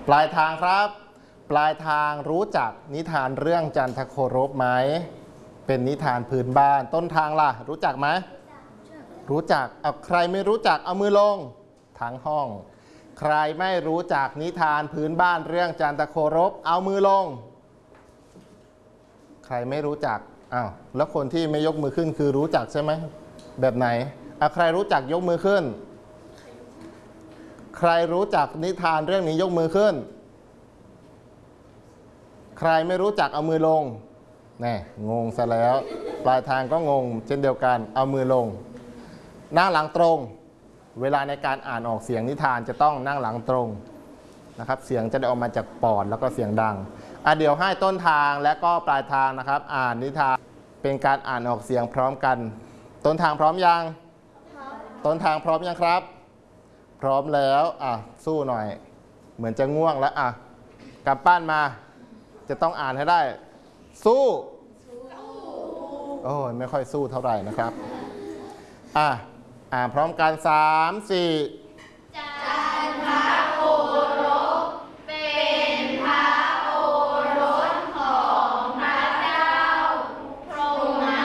ปลายทางครับปลายทางรู้จักนิทานเรื่องจันทโครบไหมเป็นนิทานพื้นบ้านต้นทางล่ะรู้จักไหมรู้จักเอาใครไม่รู้จักเอามือลงทั้งห้องใครไม่รู้จักนิทานพื้นบ้านเรื่องจันทโครบเอามือลงใครไม่รู้จักอ้าวแล้วคนที่ไม่ยกมือขึ้นคือรู้จักใช่ไหมแบบไหนเอาใครรู้จักยกมือขึ้นใครรู้จักนิทานเรื่องนี้ยกมือขึ้นใครไม่รู้จักเอามือลงแน่งงซะแล้วปลายทางก็งงเช่นเดียวกันเอามือลงนั่งหลังตรงเวลาในการอ่านออกเสียงนิทานจะต้องนั่งหลังตรงนะครับเสียงจะได้ออกมาจากปอดแล้วก็เสียงดังเดี๋ยวให้ต้นทางและก็ปลายทางนะครับอ่านนิทานเป็นการอ่านออกเสียงพร้อมกันต้นทางพร้อมยังต้นทางพร้อมยังครับพร้อมแล้วสู้หน่อยเหมือนจะง่วงแล้วกำปั้นมาจะต้องอ่านให้ได้สู้โอ้ยไม่ค่อยสู้เท่าไหร่นะครับอ่านพร้อมกัน3 4